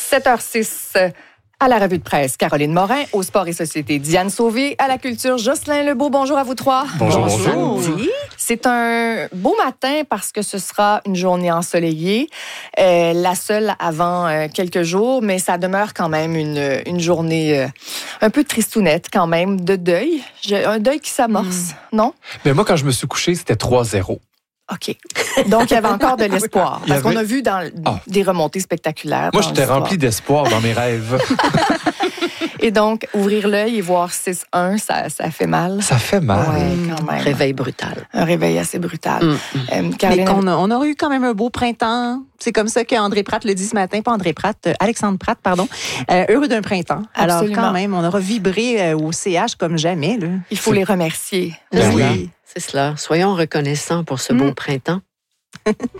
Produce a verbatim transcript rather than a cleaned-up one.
sept heures six à la revue de presse, Caroline Morin. Au sport et société, Diane Sauvé. À la culture, Jocelyn Lebeau. Bonjour à vous trois. Bonjour, bonjour. Samedi. C'est un beau matin parce que ce sera une journée ensoleillée, euh, la seule avant euh, quelques jours, mais ça demeure quand même une, une journée euh, un peu tristounette quand même, de deuil. J'ai un deuil qui s'amorce, mmh. non? Mais moi, quand je me suis couché, c'était trois zéro. OK. Donc, il y avait encore de l'espoir. Parce avait... qu'on a vu dans ah. des remontées spectaculaires. Moi, j'étais rempli d'espoir dans mes rêves. Et donc, ouvrir l'œil et voir six un, ça, ça fait mal. Ça fait mal. Oui, quand même. Réveil brutal. Un réveil assez brutal. Mm. Euh, Caroline... Mais qu'on a, on a eu quand même un beau printemps. C'est comme ça qu'André Pratt le dit ce matin. Pas André Pratt, euh, Alexandre Pratt, pardon. Euh, heureux d'un printemps. Alors, Absolument. Quand même, on aura vibré euh, au C H comme jamais. Là. Il faut c'est... les remercier. Ben oui. oui. C'est cela. Soyons reconnaissants pour ce mm. beau printemps.